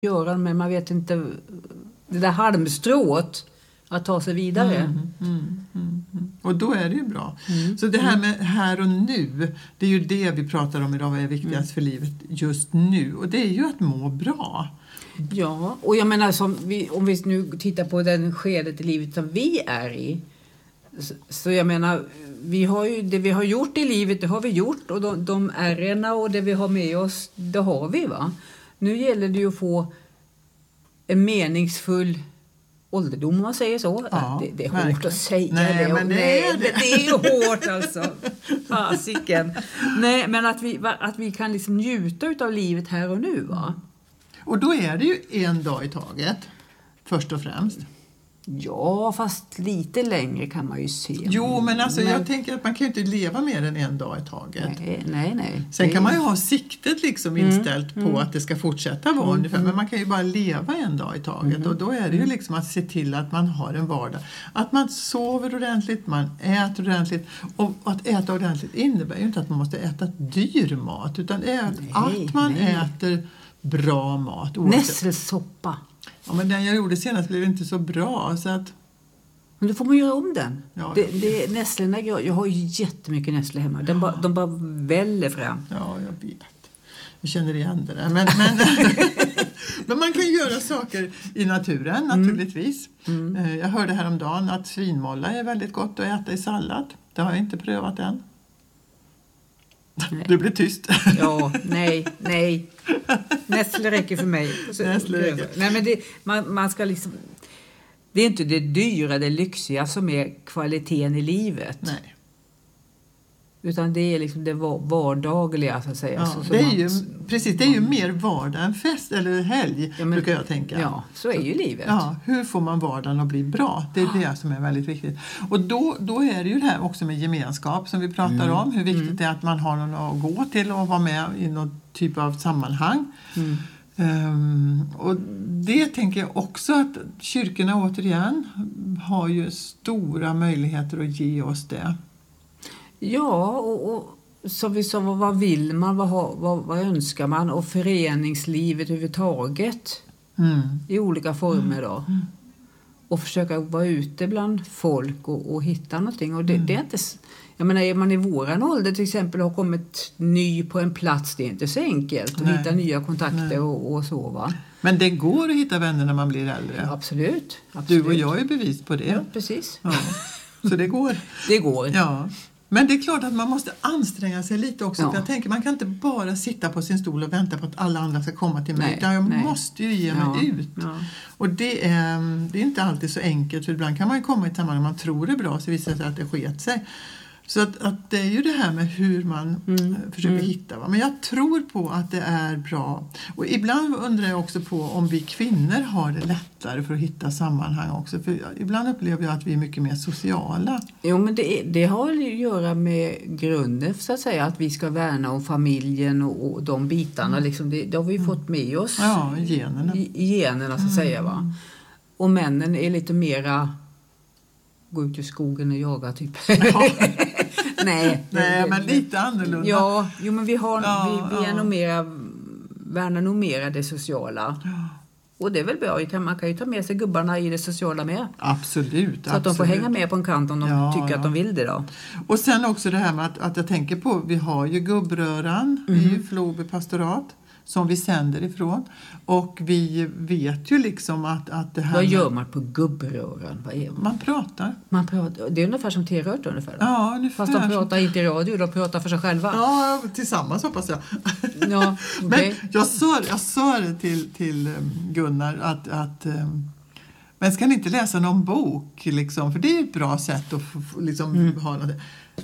göra, men man vet inte det där halmstrået att ta sig vidare. Och då är det ju bra. Så det här med här och nu, det är ju det vi pratar om idag, vad är viktigast för livet just nu. Och det är ju att må bra. Ja, och jag menar om vi nu tittar på den skedet i livet som vi är i, så jag menar, vi har ju det vi har gjort i livet, det har vi gjort, och de ärrena och det vi har med oss, det har vi, va. Nu gäller det ju att få en meningsfull ålderdom, om man säger så. Ja, det är hårt att säga. Nej, det. Men Det är ju hårt alltså. Fasiken. Nej, men att vi kan liksom njuta av livet här och nu, va. Och då är det ju en dag i taget, först och främst. Ja, fast lite längre kan man ju se. Jo, men alltså jag tänker att man kan ju inte leva mer än en dag i taget. Nej. Sen kan man ju ha siktet liksom inställt på att det ska fortsätta vara ungefär. Men man kan ju bara leva en dag i taget. Och då är det ju liksom att se till att man har en vardag. Att man sover ordentligt, man äter ordentligt. Och att äta ordentligt innebär ju inte att man måste äta dyr mat. Utan det är att man äter bra mat. Nässelsoppa. Ja, men den jag gjorde senast blev inte så bra, så att... Men då får man göra om den. Ja, nässlorna, jag har ju jättemycket nässlor hemma. De bara väller fram. Ja, jag vet. Jag känner igen det där. Men man kan göra saker i naturen, naturligtvis. Jag hörde häromdagen att svinmolla är väldigt gott att äta i sallad. Det har jag inte prövat än. Nej. Det blir tyst. Ja, nej. Nässlor räcker för mig. Nej, men man ska liksom... Det är inte det dyra, det lyxiga som är kvaliteten i livet. Nej. Utan det är liksom det vardagliga, så att säga. Ja, det är ju mer vardag än fest eller helg, brukar jag tänka. Ja, så är ju livet. Ja, hur får man vardagen att bli bra? Det är det som är väldigt viktigt. Och då är det ju det här också med gemenskap som vi pratar om. Hur viktigt det är att man har någon att gå till och vara med i någon typ av sammanhang. Och det tänker jag också att kyrkorna återigen har ju stora möjligheter att ge oss det. Ja, och som vi sa, vad vill man, vad önskar man, och föreningslivet överhuvudtaget i olika former då. Och försöka vara ute bland folk och hitta någonting. Och det är inte, jag menar, är man i våran ålder till exempel har kommit ny på en plats, det är inte så enkelt att hitta nya kontakter och så, va. Men det går att hitta vänner när man blir äldre. Ja, absolut. Du och jag är bevis på det. Ja, precis. Ja. Så det går. Det går. Ja. Men det är klart att man måste anstränga sig lite också. För jag tänker, man kan inte bara sitta på sin stol och vänta på att alla andra ska komma till mig. Jag måste ju ge mig ut. Ja. Och det är inte alltid så enkelt. För ibland kan man ju komma i ett sammanhang man tror är bra, så visar det sig att det sket sig. Så att det är ju det här med hur man försöker hitta. Va? Men jag tror på att det är bra. Och ibland undrar jag också på om vi kvinnor har det lättare för att hitta sammanhang också. För ibland upplever jag att vi är mycket mer sociala. Jo, men det har att göra med grunden, så att säga. Att vi ska värna om familjen och de bitarna. Liksom, det har vi fått med oss. Ja, generna. Generna, så att säga, va. Och männen är lite mera... gå ut i skogen och jaga, typ. Ja. Nej, men lite annorlunda. Ja, men vi är nog mera, värnar nog mera det sociala. Ja. Och det är väl bra, man kan ju ta med sig gubbarna i det sociala med. Absolut. Så att de får hänga med på en kant om de tycker att de vill det då. Och sen också det här med att jag tänker på, vi har ju gubbröran i Floby pastorat som vi sänder ifrån. Och vi vet ju liksom att det här... Vad gör man på gubbrören? Man pratar. Det är ungefär som T-rört ungefär. Ja, ungefär. Fast de pratar inte i radio, de pratar för sig själva. Ja, tillsammans hoppas jag. Ja, okay. Men jag sa det till Gunnar att men ska ni inte läsa någon bok liksom? För det är ett bra sätt att liksom ha något.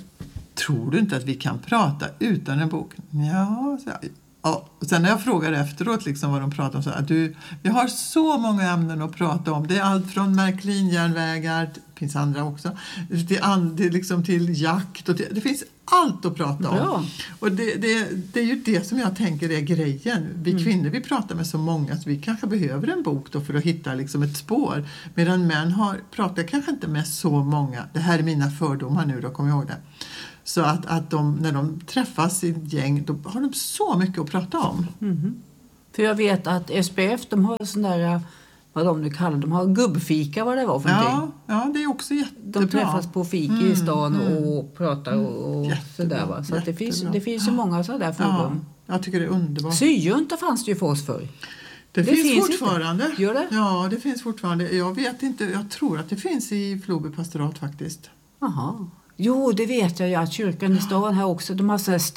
Tror du inte att vi kan prata utan en bok? Ja, så ja, och sen när jag frågar efteråt liksom vad de pratar om, så att vi har så många ämnen att prata om. Det är allt från Märklin-järnvägar, det finns andra också, det liksom till jakt. Och det finns allt att prata om. Bra. Och det är ju det som jag tänker är grejen. Vi kvinnor, vi pratar med så många så vi kanske behöver en bok då för att hitta liksom ett spår. Medan män pratar kanske inte med så många. Det här är mina fördomar nu då, kommer jag ihåg det. Så att när de träffas i ett gäng, då har de så mycket att prata om. För jag vet att SPF, de har sån där, vad de nu kallar, de har gubbfika, vad det var för någonting. Ja, det är också jättebra. De träffas på fika i stan och pratar och sådär, va. Så att det finns ju många sådana där forum. Ja, jag tycker det är underbart. Syjunta fanns det ju för oss förr. Det finns fortfarande. Gör det? Ja, det finns fortfarande. Jag vet inte, jag tror att det finns i Floby pastorat faktiskt. Jaha. Jo, det vet jag ju att kyrkan i stan här också, de har så här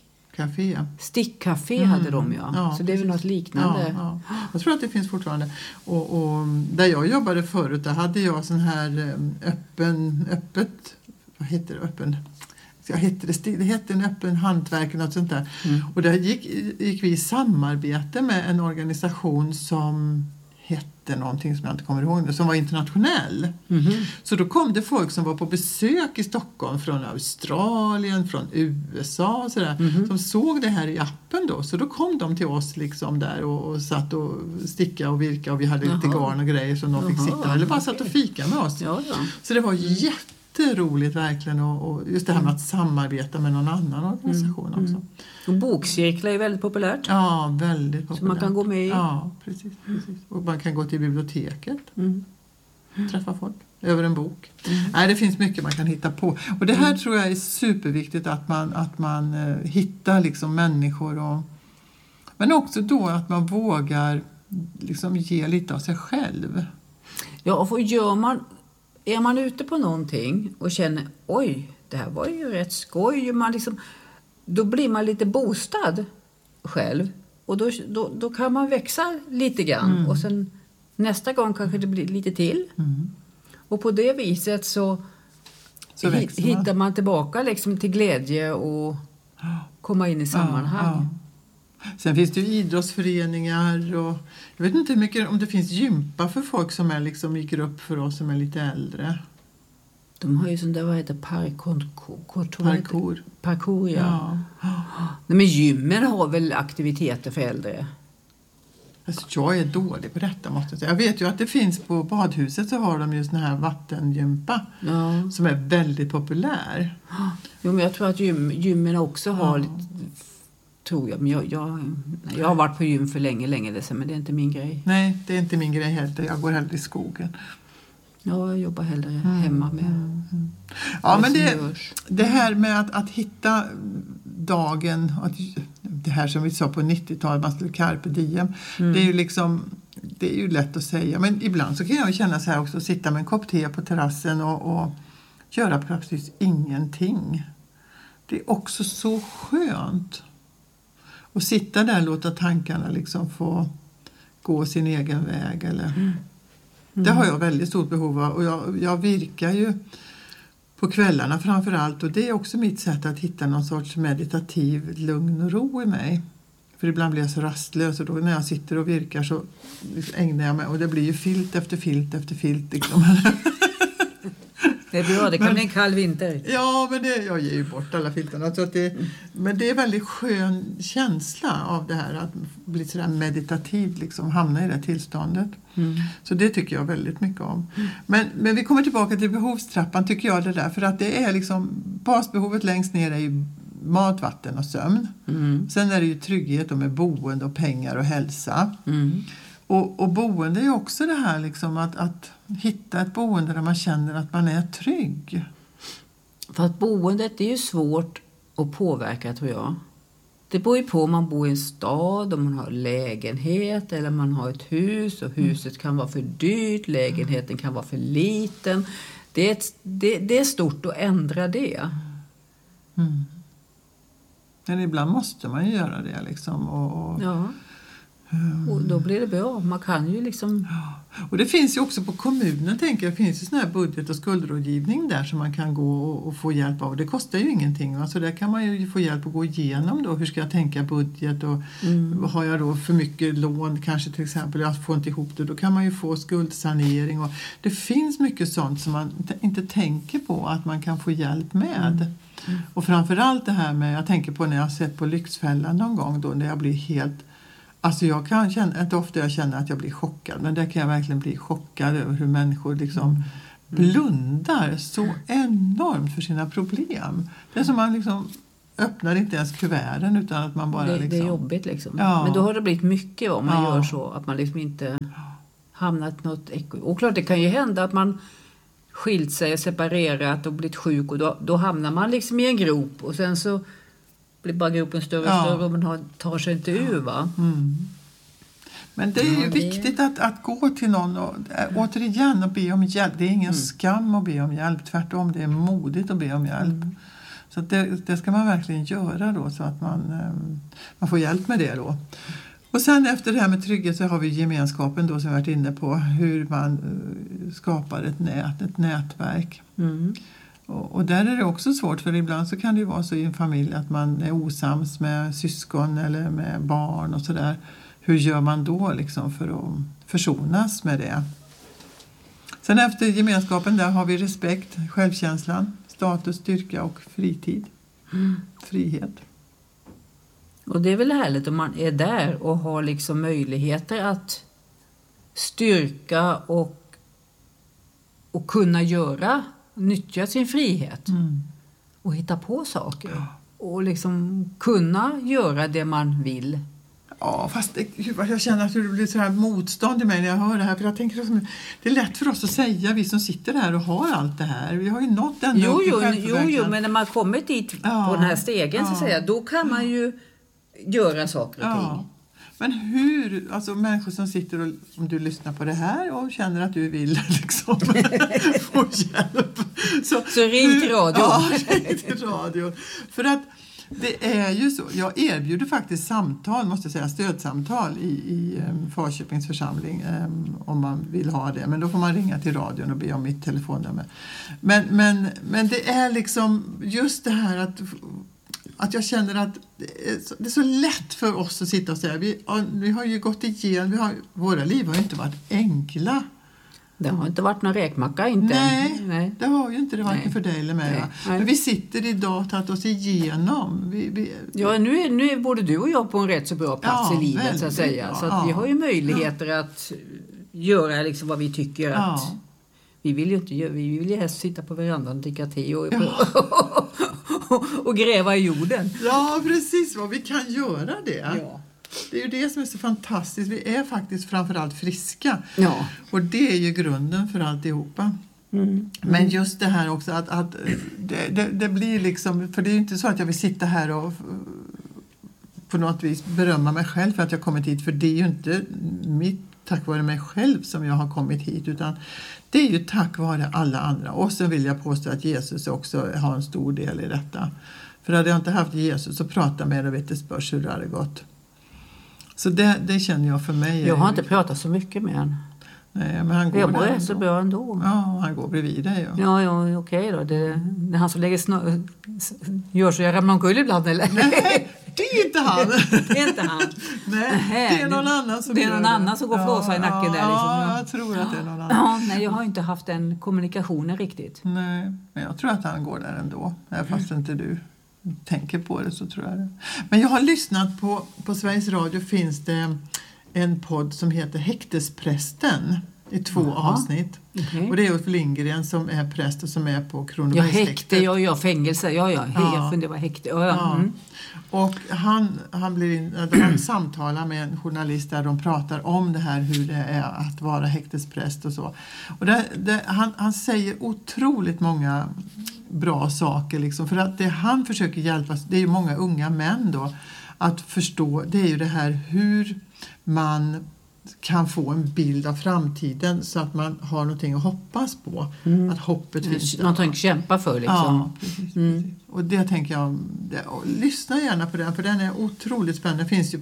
stickcafé hade de, ja. Så det är väl något liknande. Ja. Jag tror att det finns fortfarande. Och där jag jobbade förut, där hade jag sån här öppet, vad heter det, det hette en öppen hantverk och något sånt där. Och där gick vi i samarbete med en organisation som hette någonting som jag inte kommer ihåg nu, som var internationell. Så då kom det folk som var på besök i Stockholm från Australien, från USA och sådär, som såg det här i appen då. Så då kom de till oss liksom där och satt och sticka och virka, och vi hade lite garn och grejer som de fick sitta eller bara satt och fika med oss. Så det var jätteroligt verkligen, och just det här med att samarbeta med någon annan organisation också. Och bokcirklar är väldigt populärt. Ja, väldigt populärt. Så man kan gå med i. Ja, precis. Och man kan gå till biblioteket. Träffa folk över en bok. Nej, det finns mycket man kan hitta på. Och det här tror jag är superviktigt, att man hittar liksom människor. Men också då att man vågar liksom ge lite av sig själv. Ja, och är man ute på någonting och känner, oj, det här var ju rätt skoj. Då blir man lite boostad själv. Och då kan man växa lite grann. Och sen nästa gång kanske det blir lite till. Och på det viset så hittar man tillbaka liksom till glädje och komma in i sammanhang. Sen finns det ju idrottsföreningar, och jag vet inte hur mycket, om det finns gympa för folk som är liksom i grupp för oss som är lite äldre. De har ju sån där, vad heter parkour, ja. Nej, men gymmen har väl aktiviteter för äldre? Alltså, jag är dålig på detta, måste jag säga. Jag vet ju att det finns på badhuset, så har de ju sån här vattengympa som är väldigt populär. Jo, men jag tror att gymmen också har lite, tror jag. Men jag har varit på gym för länge sedan, men det är inte min grej. Nej, det är inte min grej heller. Jag går hellre i skogen. Ja, jag jobbar hellre hemma med. Ja, men det här med att hitta dagen, det här som vi sa på 90-talet, man skulle carpe diem, det är ju liksom, det är ju lätt att säga, men ibland så kan jag känna så här också, sitta med en kopp te på terrassen och göra precis ingenting. Det är också så skönt att sitta där och låta tankarna liksom få gå sin egen väg, eller det har jag väldigt stort behov av, och jag virkar ju på kvällarna framförallt, och det är också mitt sätt att hitta någon sorts meditativ lugn och ro i mig. För ibland blir jag så rastlös, och då när jag sitter och virkar så ägnar jag mig, och det blir ju filt efter filt liksom. Det är bra, det kan bli en kall vinter. Ja, men jag ger ju bort alla filtarna. Så att men det är en väldigt skön känsla av det här, att bli sådär meditativ, liksom, hamna i det tillståndet. Så det tycker jag väldigt mycket om. Men vi kommer tillbaka till behovstrappan, tycker jag, det där. För att det är liksom, basbehovet längst ner är ju mat, vatten och sömn. Sen är det ju trygghet med boende och pengar och hälsa. Och boende är ju också det här liksom, att hitta ett boende där man känner att man är trygg. För att boendet är ju svårt att påverka, tror jag. Det beror ju på om man bor i en stad, om man har lägenhet eller man har ett hus, och huset kan vara för dyrt, lägenheten kan vara för liten. Det är stort att ändra det. Men ibland måste man ju göra det liksom. Och då blir det bra. Man kan ju liksom... Och det finns ju också på kommunen, tänker jag, finns ju sån här budget- och skuldrådgivning där som man kan gå och få hjälp av. Det kostar ju ingenting. Alltså där kan man ju få hjälp att gå igenom då. Hur ska jag tänka budget, och har jag då för mycket lån kanske till exempel, jag får inte ihop det, då kan man ju få skuldsanering. Och det finns mycket sånt som man inte tänker på att man kan få hjälp med. Och framförallt det här med, jag tänker på när jag har sett på Lyxfällan någon gång då, när jag blir helt... Alltså jag kan känna, inte ofta jag känner att jag blir chockad, men där kan jag verkligen bli chockad över hur människor liksom blundar så enormt för sina problem. Det är som man liksom öppnar inte ens kuverten utan att man bara det är jobbigt liksom. Ja. Men då har det blivit mycket om man gör så. Att man liksom inte hamnat något och klart det kan ju hända att man skilt sig, separerat och blivit sjuk. Och då hamnar man liksom i en grop. Och sen så blir bara gropen större och större och man tar sig inte ur va. Men det är ju viktigt att gå till någon och återigen och be om hjälp. Det är ingen skam att be om hjälp. Tvärtom, det är modigt att be om hjälp. Så att det ska man verkligen göra då så att man får hjälp med det då. Och sen efter det här med trygghet så har vi gemenskapen då som vi varit inne på. Hur man skapar ett nätverk. Och där är det också svårt för ibland så kan det ju vara så i en familj att man är osams med syskon eller med barn och sådär. Hur gör man då liksom för att försonas med det? Sen efter gemenskapen där har vi respekt, självkänslan, status, styrka och fritid. Frihet. Och det är väl härligt om man är där och har liksom möjligheter att styrka och kunna nyttja sin frihet. Och hitta på saker. Och liksom kunna göra det man vill. Ja, fast jag känner att det blir så här motstånd i mig när jag hör det här. För jag tänker att det är lätt för oss att säga, vi som sitter här och har allt det här. Vi har ju nått ända upp till självförverkligandet. Jo, men när man kommer dit på den här stegen så att säga, då kan man ju göra saker och ting. Men hur, alltså människor som sitter och, om du lyssnar på det här och känner att du vill liksom få hjälp. Så ring till radio. Ja, ring till radio. För att det är ju så, jag erbjuder faktiskt samtal, måste jag säga, stödsamtal i Falköpings församling om man vill ha det. Men då får man ringa till radion och be om mitt telefonnummer. Men det är liksom just det här att jag känner att det är så lätt för oss att sitta och säga, vi har ju gått igenom, våra liv har ju inte varit enkla. Det har inte varit någon räkmacka inte. Nej, det har ju inte det varken för dig eller mig. Men vi sitter idag och tagit oss igenom. Ja, nu är både du och jag på en rätt så bra plats i livet väldigt, så att säga. Så att vi har ju möjligheter att göra liksom vad vi tycker att vi vill ju inte göra. Vi vill ju helst sitta på verandan och dricka te och gräva i jorden. Ja, precis. Vad vi kan göra det. Ja. Det är ju det som är så fantastiskt. Vi är faktiskt framförallt friska. Ja. Och det är ju grunden för alltihopa. Men just det här också att det blir liksom, för det är ju inte så att jag vill sitta här och på något vis berömma mig själv för att jag kommit hit. För det är ju inte tack vare mig själv som jag har kommit hit, utan det är ju tack vare alla andra. Och så vill jag påstå att Jesus också har en stor del i detta. För hade jag inte haft Jesus att prata med och vittnesbörd hur det hade gått. Så det känner jag för mig. Jag har inte pratat så mycket med honom. Nej, men han går jag är så bra ändå. Ja, han går bredvid dig. Ja, okej då. Det är han som lägger gör så jag ramlar omkull ibland, eller? Nej, det är inte han. Det är inte han. Nej, det är någon annan som det är någon annan som går och flåsar i nacken där. Liksom. Ja, jag tror att det är någon annan. Ja, nej, jag har inte haft den kommunikationen riktigt. Nej, men jag tror att han går där ändå. Fast inte du tänker på det så tror jag det. Men jag har lyssnat på Sveriges Radio finns det en podd som heter Häktesprästen i 2 avsnitt. Okay. Och det är Ulf Lindgren som är präst och som är på Kronobergshäktet. Ja, fängelse. Ja. Jag funderar på häkte. Och han samtalar med en journalist där de pratar om det här, hur det är att vara häktespräst och så. Och han säger otroligt många bra saker liksom, för att det han försöker hjälpa, det är ju många unga män då att förstå, det är ju det här hur man kan få en bild av framtiden så att man har någonting att hoppas på. Att hoppet finns där. Någonting att kämpa för liksom. Ja, precis. Och det tänker jag, lyssna gärna på den för den är otroligt spännande. Den finns ju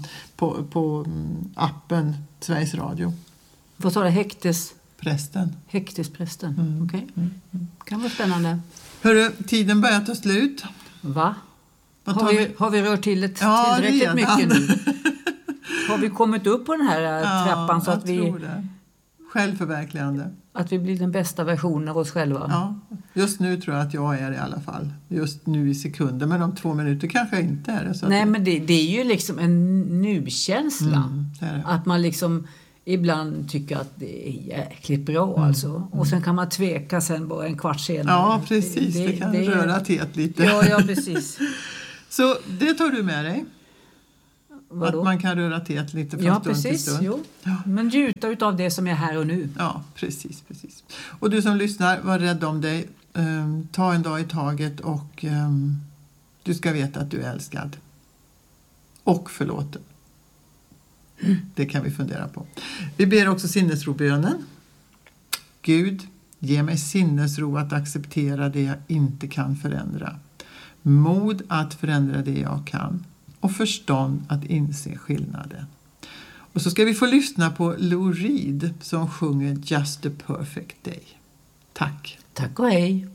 på appen Sveriges Radio. Vad sa du? Häktesprästen. Okej. Kan vara spännande. Hörru, tiden börjar ta slut. Va? Har vi rört till tillräckligt mycket nu? Har vi kommit upp på den här trappan så att vi... tror det. Självförverkligande. Att vi blir den bästa versionen av oss själva. Ja, just nu tror jag att jag är i alla fall. Just nu i sekunder, men om 2 minuter kanske jag inte är det. Så nej, men det är ju liksom en nu-känsla. Det är det. Att man liksom ibland tycker att det är jäkligt bra alltså. Och sen kan man tveka sen bara en kvart senare. Ja, precis. Det kan röra till lite. Ja, precis. Så det tar du med dig? Vadå? Att man kan röra till lite från stund till stund. Jo. Ja. Men njuta utav det som är här och nu. Ja, precis. Och du som lyssnar, var rädd om dig. Ta en dag i taget och du ska veta att du är älskad. Och förlåten. Det kan vi fundera på. Vi ber också sinnesrobönen. Gud, ge mig sinnesro att acceptera det jag inte kan förändra. Mod att förändra det jag kan. Och förstånd att inse skillnaden. Och så ska vi få lyssna på Lou Reed som sjunger Just a Perfect Day. Tack. Tack och hej.